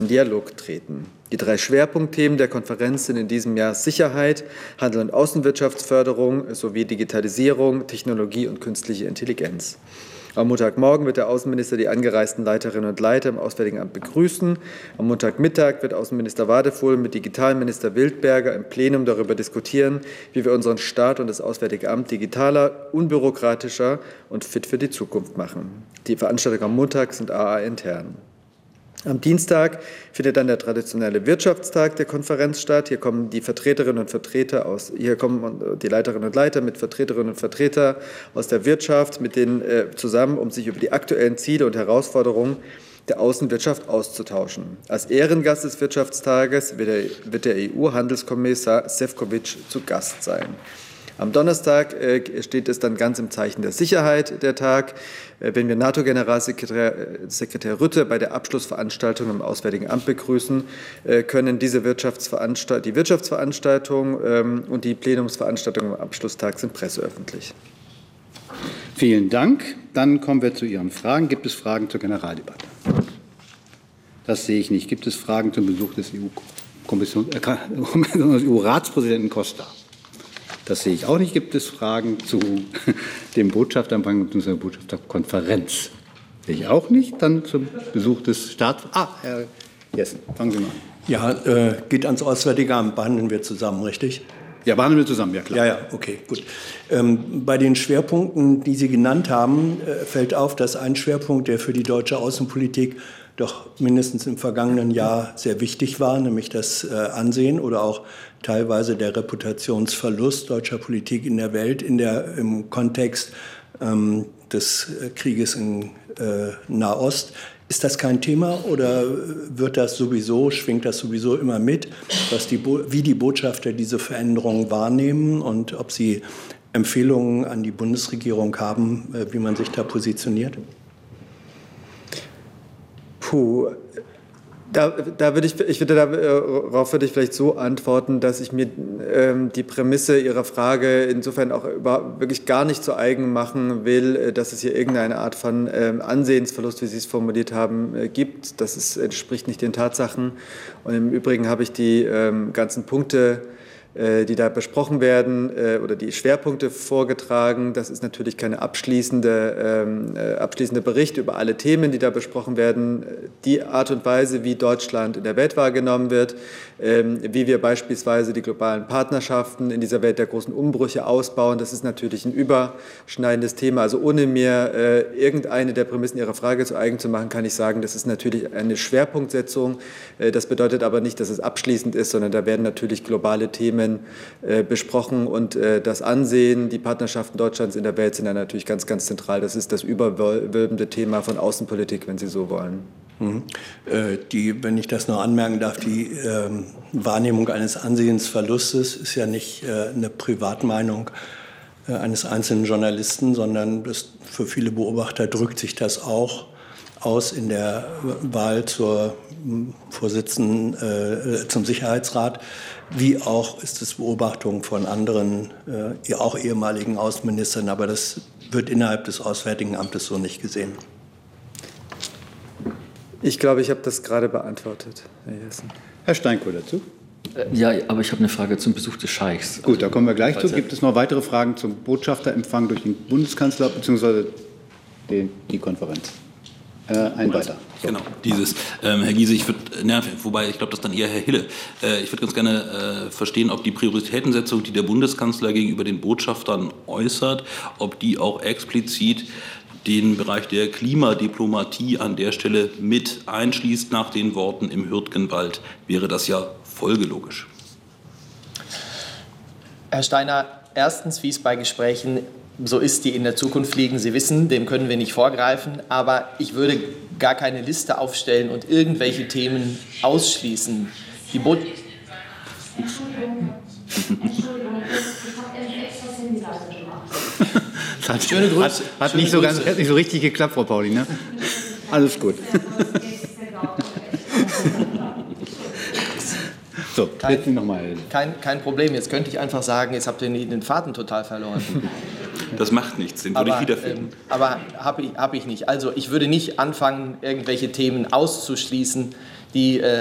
in Dialog treten. Die 3 Schwerpunktthemen der Konferenz sind in diesem Jahr Sicherheit, Handel- und Außenwirtschaftsförderung sowie Digitalisierung, Technologie und künstliche Intelligenz. Am Montagmorgen wird der Außenminister die angereisten Leiterinnen und Leiter im Auswärtigen Amt begrüßen. Am Montagmittag wird Außenminister Wadefuhl mit Digitalminister Wildberger im Plenum darüber diskutieren, wie wir unseren Staat und das Auswärtige Amt digitaler, unbürokratischer und fit für die Zukunft machen. Die Veranstaltungen am Montag sind AA-intern. Am Dienstag findet dann der traditionelle Wirtschaftstag der Konferenz statt. Hier kommen die Leiterinnen und Leiter mit Vertreterinnen und Vertretern aus der Wirtschaft mit denen zusammen, um sich über die aktuellen Ziele und Herausforderungen der Außenwirtschaft auszutauschen. Als Ehrengast des Wirtschaftstages wird der EU-Handelskommissar Šefčovič zu Gast sein. Am Donnerstag steht es dann ganz im Zeichen der Sicherheit, der Tag, wenn wir NATO-Generalsekretär Rutte bei der Abschlussveranstaltung im Auswärtigen Amt begrüßen können. Die Wirtschaftsveranstaltung und die Plenumsveranstaltung am Abschlusstag sind presseöffentlich. Vielen Dank. Dann kommen wir zu Ihren Fragen. Gibt es Fragen zur Generaldebatte? Das sehe ich nicht. Gibt es Fragen zum Besuch des EU-Ratspräsidenten Costa? Das sehe ich auch nicht. Gibt es Fragen zu dem Botschafterempfang bzw. Botschafterkonferenz? Sehe ich auch nicht. Dann zum Besuch des Herr Jessen, fangen Sie mal an. Ja, geht ans Auswärtige Amt. Behandeln wir zusammen, richtig? Ja, behandeln wir zusammen, ja klar. Ja, okay, gut. Bei den Schwerpunkten, die Sie genannt haben, fällt auf, dass ein Schwerpunkt, der für die deutsche Außenpolitik doch mindestens im vergangenen Jahr sehr wichtig war, nämlich das Ansehen oder auch teilweise der Reputationsverlust deutscher Politik in der Welt im Kontext des Krieges in Nahost. Ist das kein Thema oder schwingt das sowieso immer mit, wie die Botschafter diese Veränderungen wahrnehmen und ob sie Empfehlungen an die Bundesregierung haben, wie man sich da positioniert? Darauf würde ich vielleicht so antworten, dass ich mir die Prämisse Ihrer Frage insofern auch wirklich gar nicht zu eigen machen will, dass es hier irgendeine Art von Ansehensverlust, wie Sie es formuliert haben, gibt. Das entspricht nicht den Tatsachen. Und im Übrigen habe ich die ganzen Punkte, die da besprochen werden oder die Schwerpunkte vorgetragen. Das ist natürlich kein abschließender Bericht über alle Themen, die da besprochen werden. Die Art und Weise, wie Deutschland in der Welt wahrgenommen wird, wie wir beispielsweise die globalen Partnerschaften in dieser Welt der großen Umbrüche ausbauen, das ist natürlich ein überschneidendes Thema. Also ohne mir irgendeine der Prämissen Ihrer Frage zu eigen zu machen, kann ich sagen, das ist natürlich eine Schwerpunktsetzung. Das bedeutet aber nicht, dass es abschließend ist, sondern da werden natürlich globale Themen besprochen und das Ansehen, die Partnerschaften Deutschlands in der Welt sind da natürlich ganz, ganz zentral. Das ist das überwölbende Thema von Außenpolitik, wenn Sie so wollen. Wenn ich das noch anmerken darf, die Wahrnehmung eines Ansehensverlustes ist ja nicht eine Privatmeinung eines einzelnen Journalisten, sondern für viele Beobachter drückt sich das auch aus in der Wahl zum Sicherheitsrat, wie auch ist es Beobachtung von anderen, auch ehemaligen Außenministern, aber das wird innerhalb des Auswärtigen Amtes so nicht gesehen. Ich glaube, ich habe das gerade beantwortet, Herr Jessen. Herr Steinkohl dazu? Ja, aber ich habe eine Frage zum Besuch des Scheichs. Gut, da kommen wir gleich zu. Gibt es noch weitere Fragen zum Botschafterempfang durch den Bundeskanzler bzw. die Konferenz? Weiter. So. Genau, dieses. Herr Giese, wobei ich glaube, das ist dann eher Herr Hille. Ich würde ganz gerne verstehen, ob die Prioritätensetzung, die der Bundeskanzler gegenüber den Botschaftern äußert, ob die auch explizit den Bereich der Klimadiplomatie an der Stelle mit einschließt. Nach den Worten im Hürtgenwald wäre das ja folgelogisch. Herr Steiner, erstens, wie es bei Gesprächen so ist, die in der Zukunft liegen. Sie wissen, dem können wir nicht vorgreifen, aber ich würde gar keine Liste aufstellen und irgendwelche Themen ausschließen. Entschuldigung, ich habe extra Handyleiste gemacht. Schöne Grüße. Hat nicht so richtig geklappt, Frau Pauli, ne? Alles gut. So, jetzt nochmal. Kein Problem, jetzt könnte ich einfach sagen, jetzt habt ihr den Faden total verloren. Das macht nichts, den würde ich wiederfinden. Aber habe ich nicht. Also ich würde nicht anfangen, irgendwelche Themen auszuschließen. die